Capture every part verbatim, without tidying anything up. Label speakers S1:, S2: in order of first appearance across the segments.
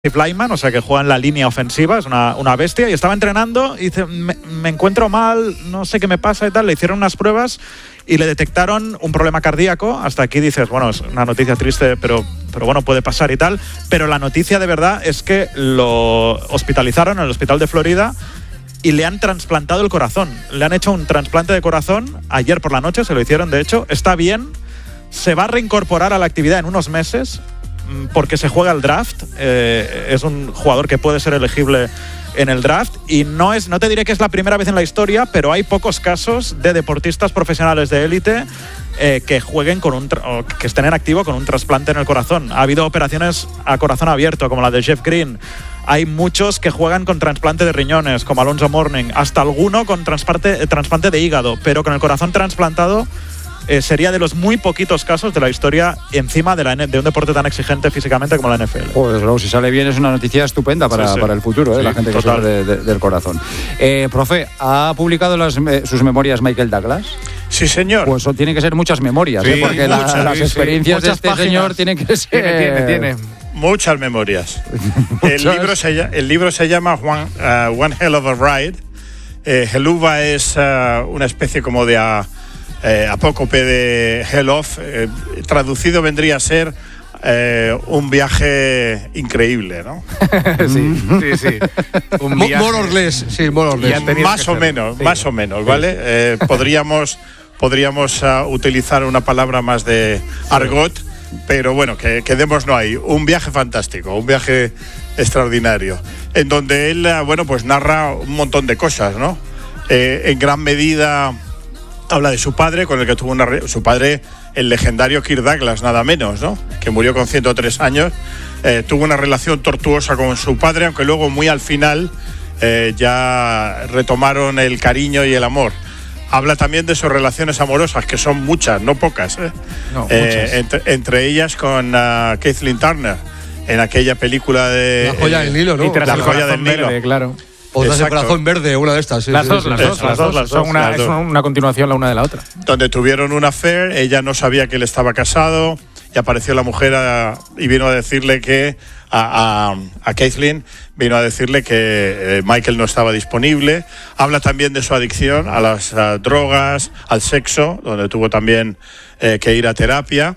S1: Flyman, o sea que juega en la línea ofensiva, es una, una bestia, y estaba entrenando y dice, me, me encuentro mal, no sé qué me pasa y tal. Le hicieron unas pruebas y le detectaron un problema cardíaco. Hasta aquí dices, bueno, es una noticia triste, pero, pero bueno, puede pasar y tal. Pero la noticia de verdad es que lo hospitalizaron en el hospital de Florida y le han trasplantado el corazón. Le han hecho un trasplante de corazón ayer por la noche, se lo hicieron de hecho, está bien, se va a reincorporar a la actividad en unos meses porque se juega el draft, eh, es un jugador que puede ser elegible en el draft y no es, no te diré que es la primera vez en la historia, pero hay pocos casos de deportistas profesionales de élite eh, que jueguen con un o que estén en activo con un trasplante en el corazón. Ha habido operaciones a corazón abierto como la de Jeff Green. Hay muchos que juegan con trasplante de riñones, como Alonso Mourning, hasta alguno con trasplante, trasplante de hígado, pero con el corazón trasplantado. Eh, sería de los muy poquitos casos de la historia encima de, la, de un deporte tan exigente físicamente como la N F L.
S2: Pues luego, si sale bien, es una noticia estupenda para, sí, sí. para el futuro, ¿eh? Sí, la gente que sufre de, de, del corazón. Eh, profe, ¿ha publicado las, eh, sus memorias Michael Douglas?
S3: Sí, señor.
S2: Pues son, tienen que ser muchas memorias, sí, ¿eh? Porque muchas, la, las sí, experiencias sí. de este páginas. señor tienen que ser...
S4: Tiene, tiene, tiene.
S3: Muchas memorias. el, libro se, el libro se llama One, uh, One Hell of a Ride. Eh, Helluva es uh, una especie como de... Uh, Eh, apócope de Hell of, eh, traducido vendría a ser eh, un viaje increíble, ¿no?
S4: sí, sí, sí. Un viaje.
S5: More or less, sí, more or less.
S3: Más o menos, sí. más o menos, ¿vale? Eh, podríamos podríamos uh, utilizar una palabra más de argot, pero bueno, que quedémonos ahí. Un viaje fantástico, un viaje extraordinario, en donde él, uh, bueno, pues narra un montón de cosas, ¿no? Eh, en gran medida... Habla de su padre, con el que tuvo una... Re- su padre, el legendario Kirk Douglas, nada menos, ¿no? Que murió con ciento tres años. Eh, tuvo una relación tortuosa con su padre, aunque luego muy al final eh, ya retomaron el cariño y el amor. Habla también de sus relaciones amorosas, que son muchas, no pocas, ¿eh?
S4: No,
S3: eh,
S4: muchas.
S3: Entre, entre ellas con uh, Kathleen Turner, en aquella película de...
S5: La joya
S3: eh,
S5: del Nilo, ¿no?
S3: La joya del Nilo,
S4: verde, claro.
S5: O tras el corazón verde, una de estas. Sí,
S4: las,
S5: sí,
S4: dos,
S5: sí,
S4: las,
S5: sí.
S4: dos, las dos, las dos, son una,
S3: las
S4: es
S3: dos.
S4: una continuación la una de la otra.
S3: Donde tuvieron un affair, ella no sabía que él estaba casado y apareció la mujer a, y vino a decirle que a, a, a Kathleen vino a decirle que eh, Michael no estaba disponible. Habla también de su adicción a las a drogas, al sexo, donde tuvo también eh, que ir a terapia.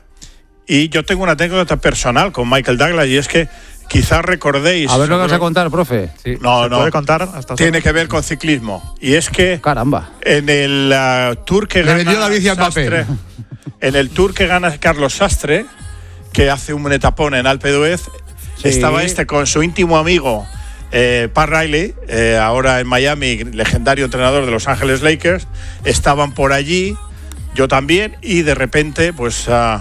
S3: Y yo tengo una anécdota personal con Michael Douglas y es que quizás recordéis...
S2: A ver lo que vas a contar, profe.
S1: Sí.
S3: No,
S1: ¿Se
S3: no.
S1: puede contar? Hasta
S3: Tiene que ver con ciclismo. Y es que...
S2: Caramba.
S3: En el uh, tour que
S5: Le
S3: gana
S5: vendió la bici a Mbappé.
S3: Sastre, en el tour que gana Carlos Sastre, que hace un etapón en Alpe d'Huez,
S2: sí.
S3: estaba este con su íntimo amigo eh, Pat Riley, eh, ahora en Miami, legendario entrenador de Los Ángeles Lakers. Estaban por allí, yo también, y de repente, pues... Uh,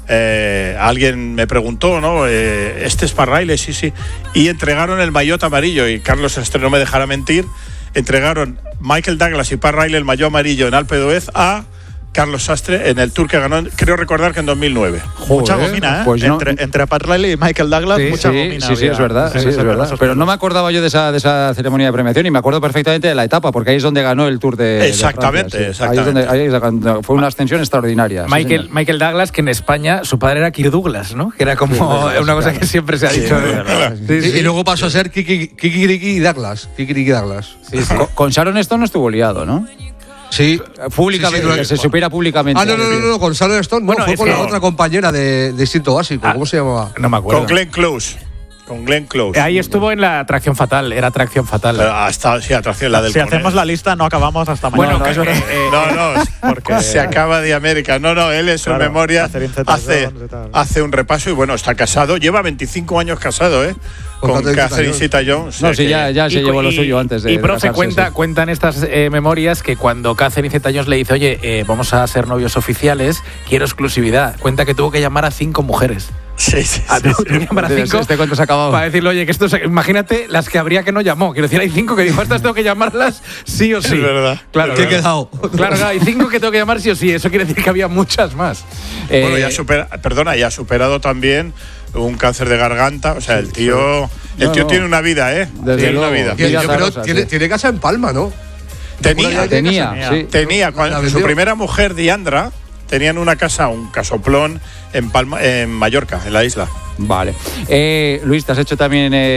S3: Eh, alguien me preguntó, ¿no? Eh, ¿Este es Pat Riley? Sí, sí. Y entregaron el maillot amarillo, y Carlos Sastre no me dejará mentir, entregaron Michael Douglas y Pat Riley el maillot amarillo en Alpe d'Huez a Carlos Sastre en el tour que ganó, creo recordar que en dos mil nueve.
S2: Joder,
S1: mucha gomina, ¿eh?
S2: Pues no,
S1: entre, entre Pat Riley y Michael Douglas,
S2: sí,
S1: mucha
S2: sí,
S1: gomina.
S2: Sí, sí,
S1: había.
S2: es verdad, sí, sí, es verdad. Pero no me acordaba yo de esa, de esa ceremonia de premiación y me acuerdo perfectamente de la etapa, porque ahí es donde ganó el Tour de
S3: Exactamente,
S2: de Francia, sí.
S3: exactamente.
S2: Ahí es donde, ahí es, fue una ascensión extraordinaria.
S4: Michael,
S2: sí,
S4: Michael Douglas, que en España su padre era Kirk Douglas, ¿no? Que era como
S2: sí, verdad,
S4: una cosa
S2: claro.
S4: que siempre se ha
S3: Sí,
S4: dicho.
S3: verdad.
S4: Sí, sí.
S5: Y, y luego pasó a ser Kiki, Kikiriki Douglas. Kikiriki Douglas.
S2: Sí, sí. Con, con Sharon Stone no estuvo liado, ¿no?
S5: Sí.
S2: Públicamente,
S5: sí, sí,
S2: que se supiera públicamente.
S5: Ah, no, no, no, no, con Sharon Stone, no,
S4: Bueno,
S5: fue
S4: es
S5: con
S4: que-
S5: la otra compañera de, de Instinto Básico,
S4: Ah.
S5: ¿cómo se llamaba?
S4: No me acuerdo.
S3: Con Glenn Close. Con Glenn Close.
S4: Ahí estuvo en la Atracción Fatal, era Atracción Fatal.
S3: Pero hasta, sí, atracción, la del
S1: Si
S3: poner.
S1: hacemos la lista, no acabamos hasta mañana.
S4: Bueno,
S1: ¿no?
S4: que-
S1: Eso-
S4: eh,
S3: No, no,
S1: porque
S3: se acaba de América. No, no, él en su
S1: Claro,
S3: memoria
S1: Catherine
S3: hace,
S1: Zeta-Jones y tal.
S3: hace un repaso y bueno, está casado. Lleva veinticinco años casado, ¿eh?
S5: Con
S3: Con
S5: Catherine
S3: Catherine Zeta-Jones.
S2: No, sí, ya, ya se
S4: Y-
S2: llevó lo
S4: y-
S2: suyo antes de
S4: Y
S2: de
S4: profe,
S2: casarse,
S4: cuenta,
S2: sí.
S4: cuentan estas eh, memorias que cuando Catherine Zeta-Jones le dice, oye, eh, vamos a ser novios oficiales, quiero exclusividad. Cuenta que tuvo que llamar a cinco mujeres.
S3: Sí, sí,
S4: A
S3: sí,
S4: tuvo que llamar a
S2: Este-
S4: cinco
S2: este cuento se ha acabado.
S4: para decirle, oye, que esto es, imagínate las que habría que no llamó. Quiero decir, hay cinco que dijo, estas tengo que llamarlas sí o sí.
S3: Es verdad.
S4: Claro,
S5: ¿Qué he
S4: claro.
S5: quedado?
S4: Claro, claro, hay cinco que tengo que llamar sí o sí. Eso quiere decir que había muchas más.
S3: Bueno,
S4: Eh,
S3: ya supera, perdona, ya ha superado también un cáncer de garganta. O sea, el tío, el
S2: No,
S3: tío
S2: no.
S3: tiene una vida, ¿eh?
S2: Desde
S3: tiene una
S2: luego.
S3: vida.
S5: Que
S2: Vida
S5: yo creo
S2: Zarosa,
S5: tiene,
S2: sí.
S5: tiene casa en Palma, ¿no?
S3: Tenía,
S2: Tenía,
S1: tenía.
S2: sí.
S3: tenía. Cuando,
S5: ¿La
S3: su
S5: vendió?
S3: primera mujer, Diandra, tenían una casa, un casoplón en Palma, en Mallorca, en la isla.
S2: Vale. Eh, Luis, te has hecho también... Eh,